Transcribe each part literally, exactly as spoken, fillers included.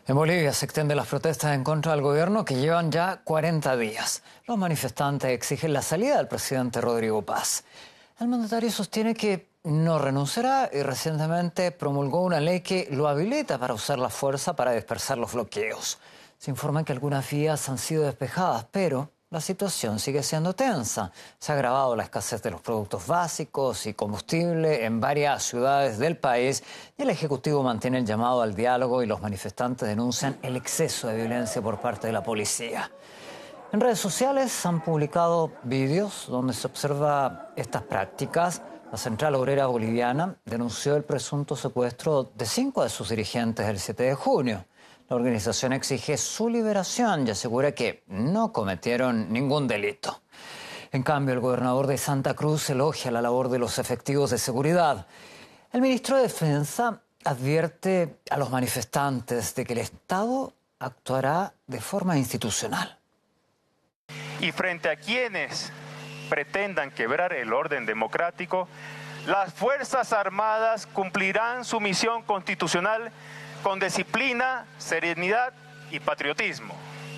En Bolivia se extienden las protestas en contra del gobierno que llevan ya cuarenta días. Los manifestantes exigen la salida del presidente Rodrigo Paz. El mandatario sostiene que no renunciará y recientemente promulgó una ley que lo habilita para usar la fuerza para dispersar los bloqueos. Se informa que algunas vías han sido despejadas, pero la situación sigue siendo tensa. Se ha agravado la escasez de los productos básicos y combustible en varias ciudades del país y el Ejecutivo mantiene el llamado al diálogo y los manifestantes denuncian el exceso de violencia por parte de la policía. En redes sociales han publicado vídeos donde se observa estas prácticas. La Central Obrera Boliviana denunció el presunto secuestro de cinco de sus dirigentes el siete de junio. La organización exige su liberación y asegura que no cometieron ningún delito. En cambio, el gobernador de Santa Cruz elogia la labor de los efectivos de seguridad. El ministro de Defensa advierte a los manifestantes de que el Estado actuará de forma institucional. Y frente a quienes pretendan quebrar el orden democrático, las Fuerzas Armadas cumplirán su misión constitucional con disciplina, serenidad y patriotismo.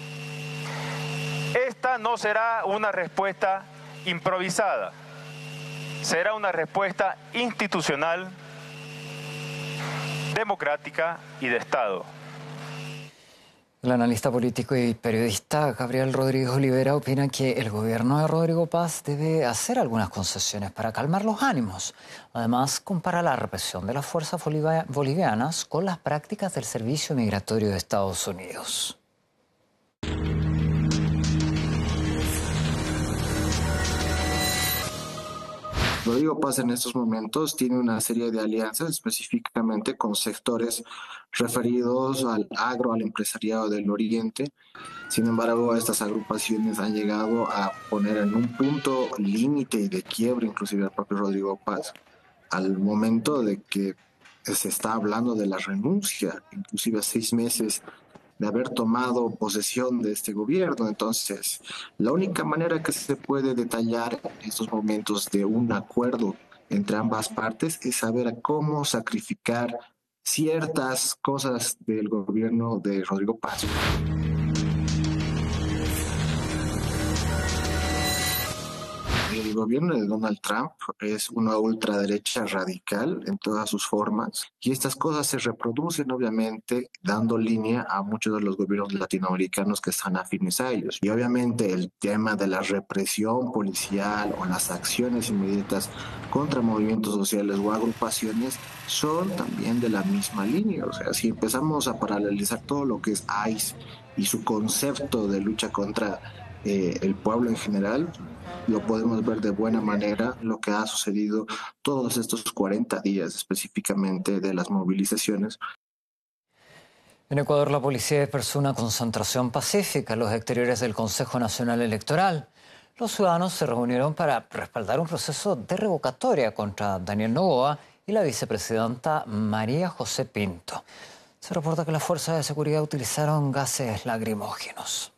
Esta no será una respuesta improvisada, será una respuesta institucional, democrática y de Estado. El analista político y periodista Gabriel Rodríguez Olivera opina que el gobierno de Rodrigo Paz debe hacer algunas concesiones para calmar los ánimos. Además, compara la represión de las fuerzas bolivianas con las prácticas del Servicio Migratorio de Estados Unidos. Rodrigo Paz en estos momentos tiene una serie de alianzas específicamente con sectores referidos al agro, al empresariado del Oriente. Sin embargo, estas agrupaciones han llegado a poner en un punto límite de quiebre inclusive al propio Rodrigo Paz, al momento de que se está hablando de la renuncia, inclusive a seis meses de haber tomado posesión de este gobierno. Entonces, la única manera que se puede detallar en estos momentos de un acuerdo entre ambas partes es saber cómo sacrificar ciertas cosas del gobierno de Rodrigo Paz. El gobierno de Donald Trump es una ultraderecha radical en todas sus formas y estas cosas se reproducen obviamente dando línea a muchos de los gobiernos latinoamericanos que están afines a ellos. Y obviamente el tema de la represión policial o las acciones inmediatas contra movimientos sociales o agrupaciones son también de la misma línea. O sea, si empezamos a paralelizar todo lo que es I C E y su concepto de lucha contra eh, el pueblo en general, lo podemos ver de buena manera lo que ha sucedido todos estos cuarenta días específicamente de las movilizaciones. En Ecuador, la policía dispersó una concentración pacífica en los exteriores del Consejo Nacional Electoral. Los ciudadanos se reunieron para respaldar un proceso de revocatoria contra Daniel Noboa y la vicepresidenta María José Pinto. Se reporta que las fuerzas de seguridad utilizaron gases lacrimógenos.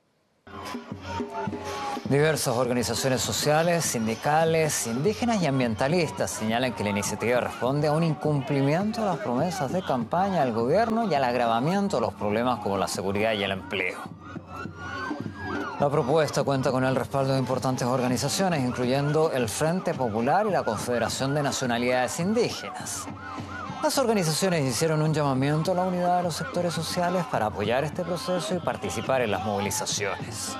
Diversas organizaciones sociales, sindicales, indígenas y ambientalistas señalan que la iniciativa responde a un incumplimiento de las promesas de campaña del gobierno y al agravamiento de los problemas como la seguridad y el empleo. La propuesta cuenta con el respaldo de importantes organizaciones, incluyendo el Frente Popular y la Confederación de Nacionalidades Indígenas. Las organizaciones hicieron un llamamiento a la unidad de los sectores sociales para apoyar este proceso y participar en las movilizaciones.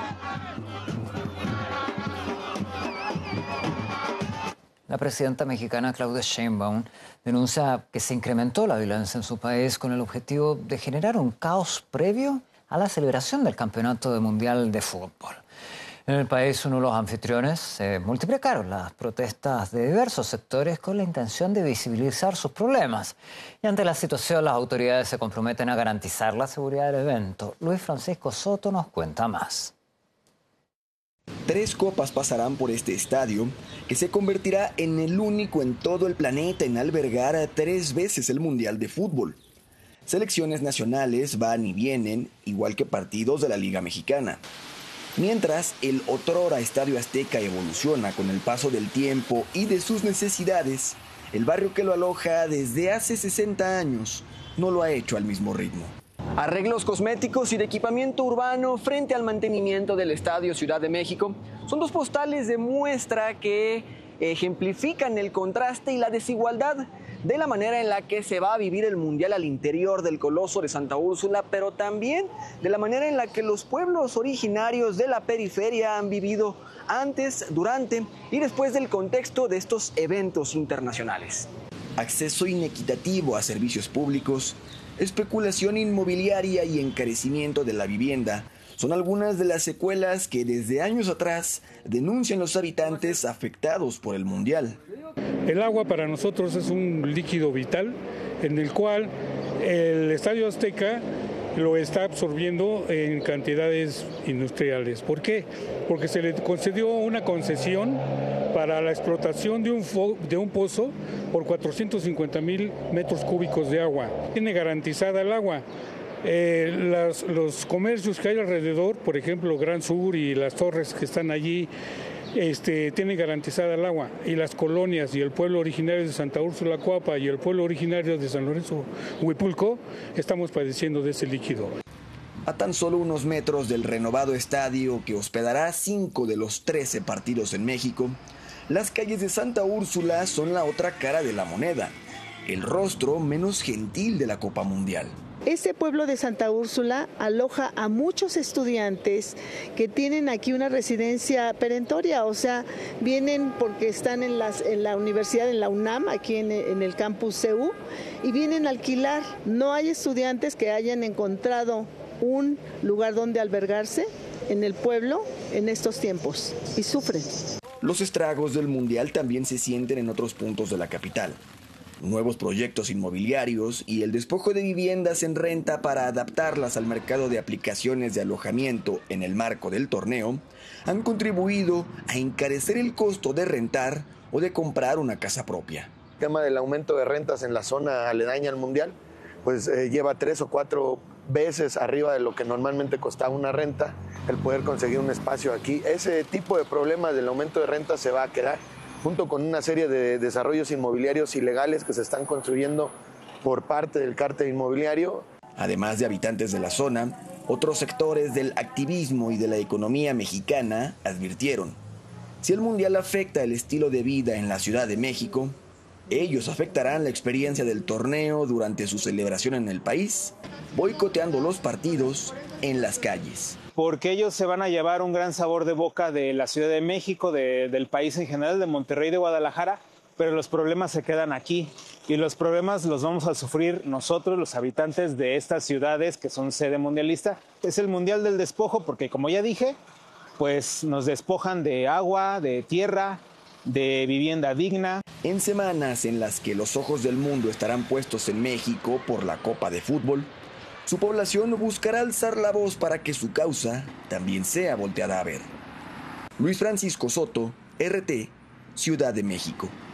La presidenta mexicana Claudia Sheinbaum denuncia que se incrementó la violencia en su país con el objetivo de generar un caos previo a la celebración del Campeonato Mundial de Fútbol. En el país, uno de los anfitriones, se multiplicaron las protestas de diversos sectores con la intención de visibilizar sus problemas. Y ante la situación, las autoridades se comprometen a garantizar la seguridad del evento. Luis Francisco Soto nos cuenta más. Tres copas pasarán por este estadio, que se convertirá en el único en todo el planeta en albergar a tres veces el Mundial de Fútbol. Selecciones nacionales van y vienen, igual que partidos de la Liga Mexicana. Mientras el otrora Estadio Azteca evoluciona con el paso del tiempo y de sus necesidades, el barrio que lo aloja desde hace sesenta años no lo ha hecho al mismo ritmo. Arreglos cosméticos y de equipamiento urbano frente al mantenimiento del Estadio Ciudad de México son dos postales de muestra que ejemplifican el contraste y la desigualdad de la manera en la que se va a vivir el Mundial al interior del Coloso de Santa Úrsula, pero también de la manera en la que los pueblos originarios de la periferia han vivido antes, durante y después del contexto de estos eventos internacionales. Acceso inequitativo a servicios públicos, especulación inmobiliaria y encarecimiento de la vivienda son algunas de las secuelas que desde años atrás denuncian los habitantes afectados por el Mundial. El agua para nosotros es un líquido vital en el cual el Estadio Azteca lo está absorbiendo en cantidades industriales. ¿Por qué? Porque se le concedió una concesión para la explotación de un, fo- de un pozo por cuatrocientos cincuenta mil metros cúbicos de agua. Tiene garantizada el agua. Eh, las, los comercios que hay alrededor, por ejemplo, Gran Sur y las torres que están allí, Este, tienen garantizada el agua, y las colonias y el pueblo originario de Santa Úrsula Coapa y el pueblo originario de San Lorenzo Huipulco estamos padeciendo de ese líquido. A tan solo unos metros del renovado estadio que hospedará cinco de los trece partidos en México, las calles de Santa Úrsula son la otra cara de la moneda, el rostro menos gentil de la Copa Mundial. Este pueblo de Santa Úrsula aloja a muchos estudiantes que tienen aquí una residencia perentoria, o sea, vienen porque están en, las, en la universidad, en la UNAM, aquí en, en el campus C U, y vienen a alquilar. No hay estudiantes que hayan encontrado un lugar donde albergarse en el pueblo en estos tiempos, y sufren. Los estragos del Mundial también se sienten en otros puntos de la capital. Nuevos proyectos inmobiliarios y el despojo de viviendas en renta para adaptarlas al mercado de aplicaciones de alojamiento en el marco del torneo han contribuido a encarecer el costo de rentar o de comprar una casa propia. El tema del aumento de rentas en la zona aledaña al Mundial, pues eh, lleva tres o cuatro veces arriba de lo que normalmente costaba una renta, el poder conseguir un espacio aquí. Ese tipo de problemas del aumento de rentas se va a quedar, junto con una serie de desarrollos inmobiliarios ilegales que se están construyendo por parte del cártel inmobiliario. Además de habitantes de la zona, otros sectores del activismo y de la economía mexicana advirtieron: si el Mundial afecta el estilo de vida en la Ciudad de México, ellos afectarán la experiencia del torneo durante su celebración en el país, boicoteando los partidos en las calles. Porque ellos se van a llevar un gran sabor de boca de la Ciudad de México, de, del país en general, de Monterrey, de Guadalajara, pero los problemas se quedan aquí, y los problemas los vamos a sufrir nosotros, los habitantes de estas ciudades que son sede mundialista. Es el Mundial del despojo porque, como ya dije, pues nos despojan de agua, de tierra, de vivienda digna. En semanas en las que los ojos del mundo estarán puestos en México por la Copa de Fútbol, su población buscará alzar la voz para que su causa también sea volteada a ver. Luis Francisco Soto, R T, Ciudad de México.